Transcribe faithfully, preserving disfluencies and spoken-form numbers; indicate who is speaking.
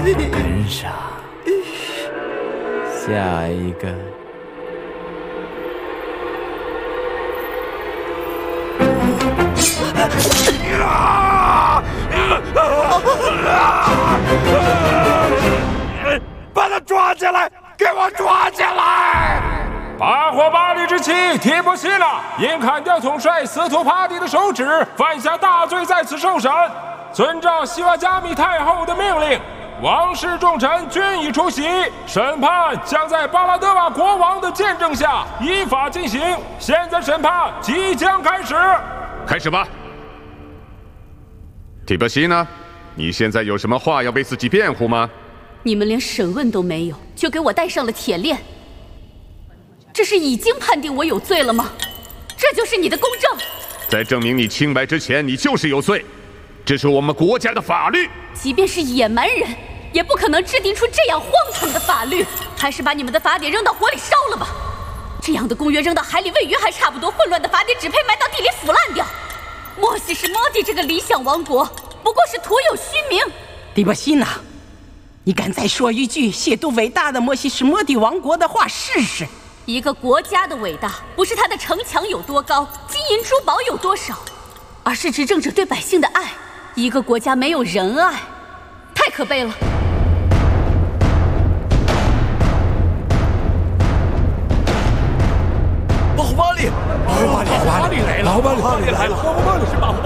Speaker 1: 很傻。下一个。
Speaker 2: 把他抓起来！给我抓起来！
Speaker 3: 八火八里之气，提不起了！因砍掉统帅司徒帕蒂的手指，犯下大罪，在此受审。遵照西瓦加米太后的命令，王室重臣均已出席，审判将在巴拉德瓦国王的见证下依法进行。现在审判即将开始，
Speaker 4: 开始吧。提伯西呢？你现在有什么话要为自己辩护吗？
Speaker 5: 你们连审问都没有，就给我戴上了铁链，这是已经判定我有罪了吗？这就是你的公正？
Speaker 4: 在证明你清白之前，你就是有罪，这是我们国家的法律。
Speaker 5: 即便是野蛮人，也不可能制定出这样荒唐的法律。还是把你们的法典扔到火里烧了吧！这样的公约扔到海里喂鱼还差不多，混乱的法典只配埋到地里腐烂掉。莫西什摩蒂这个理想王国，不过是徒有虚名。
Speaker 6: 迪波西娜，你敢再说一句亵渎伟大的莫西什摩蒂王国的话试试？
Speaker 5: 一个国家的伟大，不是它的城墙有多高，金银珠宝有多少，而是执政者对百姓的爱。一个国家没有仁爱，太可悲了。
Speaker 2: 巴胡巴利，巴胡巴利，巴胡巴利来了，巴胡巴利来了，巴胡巴利是巴胡。